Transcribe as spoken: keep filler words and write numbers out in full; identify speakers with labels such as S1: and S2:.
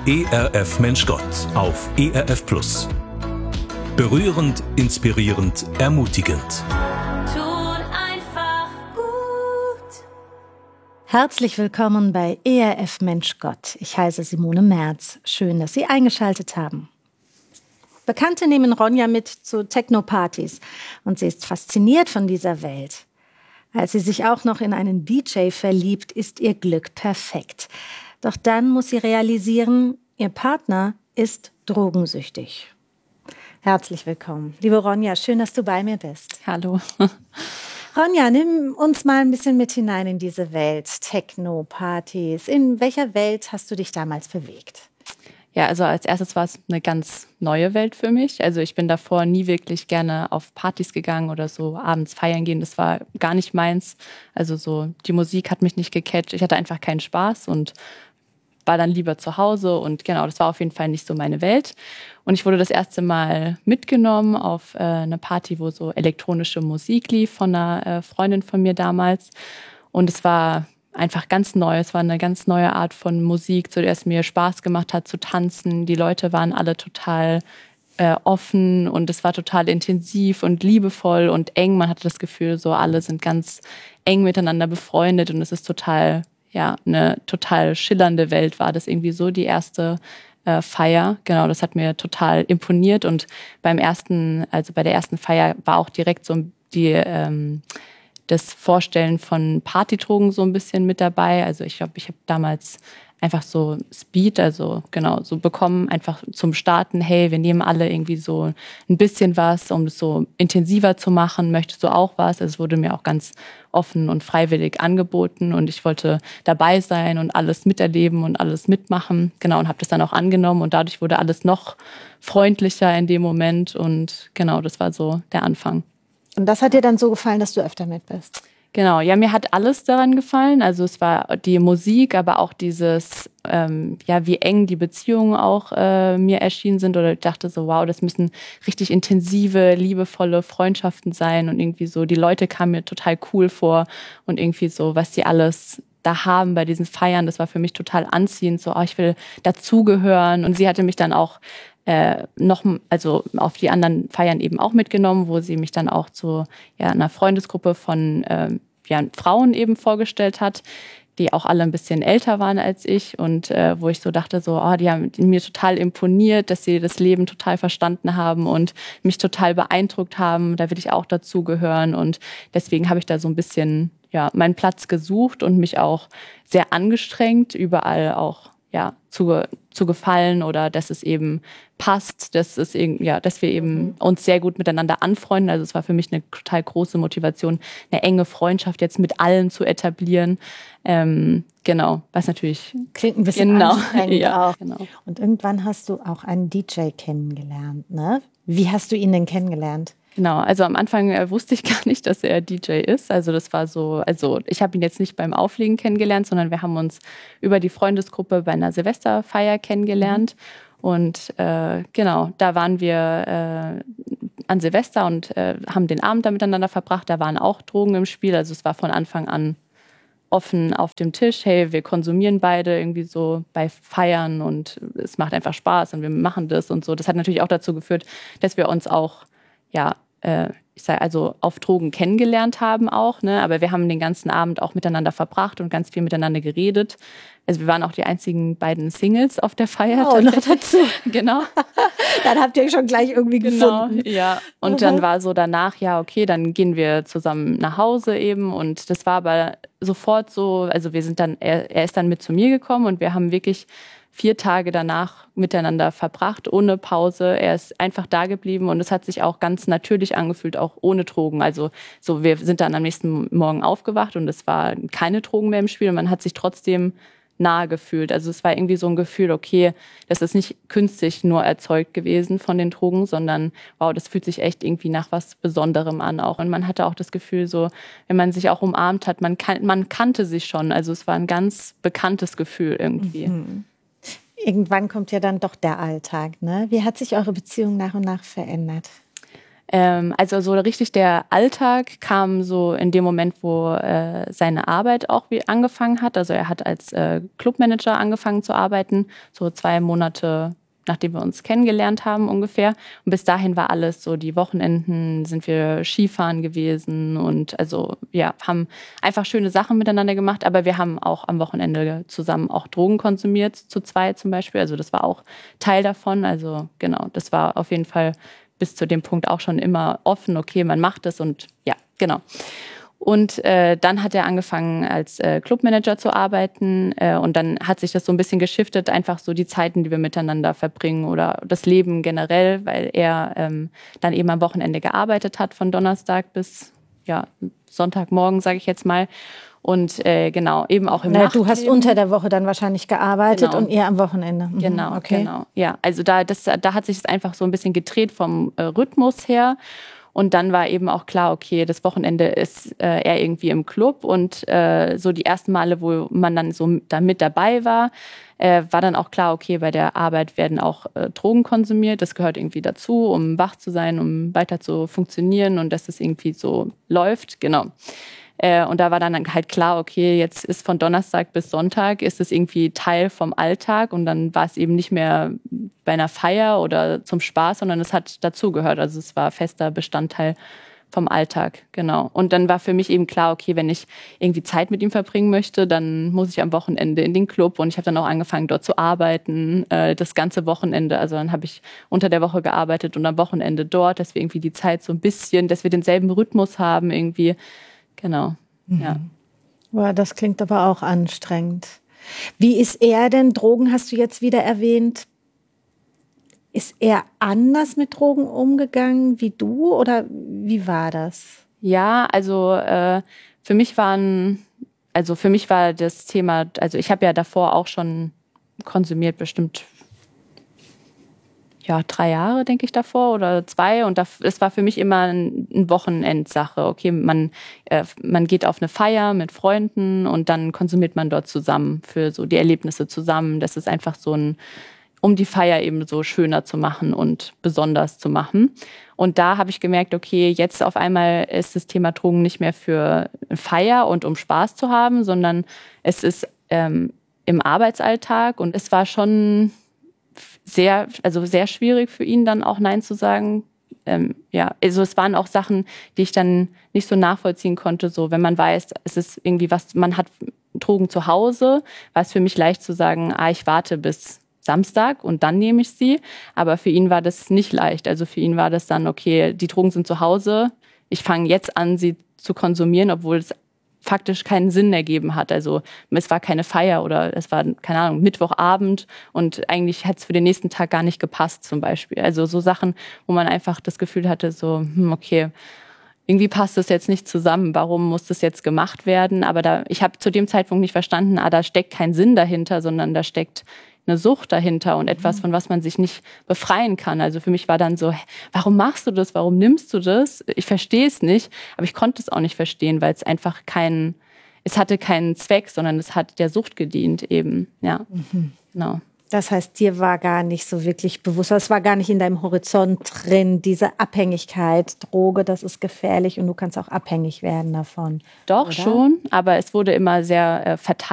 S1: E R F Mensch Gott auf E R F Plus. Berührend, inspirierend, ermutigend.
S2: Tut einfach gut.
S3: Herzlich willkommen bei E R F Mensch Gott. Ich heiße Simone Merz. Schön, dass Sie eingeschaltet haben. Bekannte nehmen Ronja mit zu Techno-Partys und sie ist fasziniert von dieser Welt. Als sie sich auch noch in einen D J verliebt, ist ihr Glück perfekt. Doch dann muss sie realisieren, ihr Partner ist drogensüchtig. Herzlich willkommen. Liebe Ronja, schön, dass du bei mir bist.
S4: Hallo.
S3: Ronja, nimm uns mal ein bisschen mit hinein in diese Welt, Techno-Partys. In welcher Welt hast du dich damals bewegt?
S4: Ja, also als erstes war es eine ganz neue Welt für mich. Also ich bin davor nie wirklich gerne auf Partys gegangen oder so abends feiern gehen. Das war gar nicht meins. Also so die Musik hat mich nicht gecatcht. Ich hatte einfach keinen Spaß und war dann lieber zu Hause. Und genau, das war auf jeden Fall nicht so meine Welt. Und ich wurde das erste Mal mitgenommen auf äh, eine Party, wo so elektronische Musik lief von einer äh, Freundin von mir damals. Und es war einfach ganz neu. Es war eine ganz neue Art von Musik, zu der es mir Spaß gemacht hat zu tanzen. Die Leute waren alle total äh, offen und es war total intensiv und liebevoll und eng. Man hatte das Gefühl, so alle sind ganz eng miteinander befreundet und es ist total, ja, eine total schillernde Welt war das irgendwie so, die erste äh, Feier. Genau, das hat mir total imponiert und beim ersten, also bei der ersten Feier war auch direkt so die ähm, das Vorstellen von Partydrogen so ein bisschen mit dabei. Also ich glaube, ich habe damals einfach so Speed, also genau, so bekommen, einfach zum Starten, hey, wir nehmen alle irgendwie so ein bisschen was, um es so intensiver zu machen. Möchtest du auch was? Also es wurde mir auch ganz offen und freiwillig angeboten und ich wollte dabei sein und alles miterleben und alles mitmachen. Genau, und habe das dann auch angenommen und dadurch wurde alles noch freundlicher in dem Moment und genau, das war so der Anfang.
S3: Und das hat dir dann so gefallen, dass du öfter mit bist?
S4: Genau, ja, mir hat alles daran gefallen. Also es war die Musik, aber auch dieses, ähm, ja, wie eng die Beziehungen auch äh, mir erschienen sind. Oder ich dachte so, wow, das müssen richtig intensive, liebevolle Freundschaften sein. Und irgendwie so, die Leute kamen mir total cool vor. Und irgendwie so, was sie alles da haben bei diesen Feiern, das war für mich total anziehend. So, oh, ich will dazugehören. Und sie hatte mich dann auch Äh, noch, also auf die anderen Feiern eben auch mitgenommen, wo sie mich dann auch zu ja, einer Freundesgruppe von äh, ja, Frauen eben vorgestellt hat, die auch alle ein bisschen älter waren als ich und äh, wo ich so dachte, so, oh, die haben mir total imponiert, dass sie das Leben total verstanden haben und mich total beeindruckt haben. Da will ich auch dazugehören und deswegen habe ich da so ein bisschen ja, meinen Platz gesucht und mich auch sehr angestrengt, überall auch ja, zu, zu gefallen oder dass es eben passt, dass es eben, ja, dass wir eben uns sehr gut miteinander anfreunden. Also es war für mich eine total große Motivation, eine enge Freundschaft jetzt mit allen zu etablieren. Ähm, genau, was natürlich
S3: klingt ein bisschen
S4: genau,
S3: anstrengend
S4: ja,
S3: auch.
S4: Genau.
S3: Und irgendwann hast du auch einen D J kennengelernt, ne? Wie hast du ihn denn kennengelernt?
S4: Genau, also am Anfang äh, wusste ich gar nicht, dass er D J ist. Also das war so, also ich habe ihn jetzt nicht beim Auflegen kennengelernt, sondern wir haben uns über die Freundesgruppe bei einer Silvesterfeier kennengelernt. Und äh, genau, da waren wir äh, an Silvester und äh, haben den Abend da miteinander verbracht. Da waren auch Drogen im Spiel. Also es war von Anfang an offen auf dem Tisch. Hey, wir konsumieren beide irgendwie so bei Feiern und es macht einfach Spaß und wir machen das und so. Das hat natürlich auch dazu geführt, dass wir uns auch ja, äh, ich sage also auf Drogen kennengelernt haben auch, ne? Aber wir haben den ganzen Abend auch miteinander verbracht und ganz viel miteinander geredet. Also wir waren auch die einzigen beiden Singles auf der Feier.
S3: Oh, noch dazu.
S4: Genau.
S3: Dann habt ihr schon gleich irgendwie
S4: Genau,
S3: gefunden.
S4: ja. Und
S3: Mhm.
S4: dann war so danach, ja, okay, dann gehen wir zusammen nach Hause eben. Und das war aber sofort so, also wir sind dann, er, er ist dann mit zu mir gekommen und wir haben wirklich vier Tage danach miteinander verbracht, ohne Pause. Er ist einfach da geblieben und es hat sich auch ganz natürlich angefühlt, auch ohne Drogen. Also so, wir sind dann am nächsten Morgen aufgewacht und es war keine Drogen mehr im Spiel und man hat sich trotzdem nahe gefühlt. Also es war irgendwie so ein Gefühl, okay, das ist nicht künstlich nur erzeugt gewesen von den Drogen, sondern wow, das fühlt sich echt irgendwie nach was Besonderem an auch. Und man hatte auch das Gefühl so, wenn man sich auch umarmt hat, man, kan- man kannte sich schon. Also es war ein ganz bekanntes Gefühl irgendwie.
S3: Mhm. Irgendwann kommt ja dann doch der Alltag, ne? Wie hat sich eure Beziehung nach und nach verändert?
S4: Ähm, also so richtig der Alltag kam so in dem Moment, wo äh, seine Arbeit auch wie angefangen hat. Also er hat als äh, Clubmanager angefangen zu arbeiten, so zwei Monate nachdem wir uns kennengelernt haben ungefähr. Und bis dahin war alles so, die Wochenenden sind wir Skifahren gewesen und also ja, haben einfach schöne Sachen miteinander gemacht, aber wir haben auch am Wochenende zusammen auch Drogen konsumiert, zu zweit zum Beispiel. Also das war auch Teil davon. Also genau, das war auf jeden Fall bis zu dem Punkt auch schon immer offen, okay, man macht das und ja, genau. Und äh, dann hat er angefangen als äh, Clubmanager zu arbeiten äh, und dann hat sich das so ein bisschen geschiftet, einfach so die Zeiten, die wir miteinander verbringen oder das Leben generell, weil er ähm, dann eben am Wochenende gearbeitet hat von Donnerstag bis ja, Sonntagmorgen, sage ich jetzt mal. Und äh, genau, eben auch im
S3: Na,
S4: Nachtleben.
S3: Du hast unter der Woche dann wahrscheinlich gearbeitet
S4: Genau.
S3: und er am Wochenende. Mhm,
S4: Genau,
S3: okay.
S4: genau. Ja, also da, das, da hat sich es einfach so ein bisschen gedreht vom äh, Rhythmus her. Und dann war eben auch klar, okay, das Wochenende ist äh, er irgendwie im Club. Und äh, so die ersten Male, wo man dann so da mit dabei war, äh, war dann auch klar, okay, bei der Arbeit werden auch äh, Drogen konsumiert. Das gehört irgendwie dazu, um wach zu sein, um weiter zu funktionieren und dass das irgendwie so läuft. Genau. Äh, und da war dann halt klar, okay, jetzt ist von Donnerstag bis Sonntag ist es irgendwie Teil vom Alltag und dann war es eben nicht mehr bei einer Feier oder zum Spaß, sondern es hat dazugehört. Also es war fester Bestandteil vom Alltag, genau. Und dann war für mich eben klar, okay, wenn ich irgendwie Zeit mit ihm verbringen möchte, dann muss ich am Wochenende in den Club und ich habe dann auch angefangen, dort zu arbeiten, äh, das ganze Wochenende. Also dann habe ich unter der Woche gearbeitet und am Wochenende dort, dass wir irgendwie die Zeit so ein bisschen, dass wir denselben Rhythmus haben irgendwie. Genau,
S3: mhm.
S4: ja.
S3: Boah, das klingt aber auch anstrengend. Wie ist er denn? Drogen hast du jetzt wieder erwähnt. Ist er anders mit Drogen umgegangen wie du oder wie war das?
S4: Ja, also äh, für mich waren, also für mich war das Thema, also ich habe ja davor auch schon konsumiert, bestimmt ja, drei Jahre, denke ich, davor oder zwei. Und es war für mich immer eine Wochenendsache. Okay, man, äh, man geht auf eine Feier mit Freunden und dann konsumiert man dort zusammen für so die Erlebnisse zusammen. Das ist einfach so ein, um die Feier eben so schöner zu machen und besonders zu machen. Und da habe ich gemerkt, okay, jetzt auf einmal ist das Thema Drogen nicht mehr für Feier und um Spaß zu haben, sondern es ist ähm, im Arbeitsalltag. Und es war schon sehr, also sehr schwierig für ihn dann auch Nein zu sagen. Ähm, ja, also es waren auch Sachen, die ich dann nicht so nachvollziehen konnte. So, wenn man weiß, es ist irgendwie was, man hat Drogen zu Hause, war es für mich leicht zu sagen, ah, ich warte bis Samstag und dann nehme ich sie. Aber für ihn war das nicht leicht. Also für ihn war das dann, okay, die Drogen sind zu Hause, ich fange jetzt an, sie zu konsumieren, obwohl es faktisch keinen Sinn ergeben hat. Also es war keine Feier oder es war, keine Ahnung, Mittwochabend und eigentlich hat es für den nächsten Tag gar nicht gepasst zum Beispiel. Also so Sachen, wo man einfach das Gefühl hatte, so, hm, okay, irgendwie passt das jetzt nicht zusammen, warum muss das jetzt gemacht werden? Aber da, ich habe zu dem Zeitpunkt nicht verstanden, ah, da steckt kein Sinn dahinter, sondern da steckt eine Sucht dahinter und etwas, von was man sich nicht befreien kann. Also für mich war dann so, warum machst du das? Warum nimmst du das? Ich verstehe es nicht, aber ich konnte es auch nicht verstehen, weil es einfach keinen, es hatte keinen Zweck, sondern es hat der Sucht gedient eben. Ja, mhm. Genau.
S3: Das heißt, dir war gar nicht so wirklich bewusst, es war gar nicht in deinem Horizont drin, diese Abhängigkeit, Droge, das ist gefährlich und du kannst auch abhängig werden davon.
S4: Doch, oder? Schon, aber es wurde immer sehr äh, verteilt.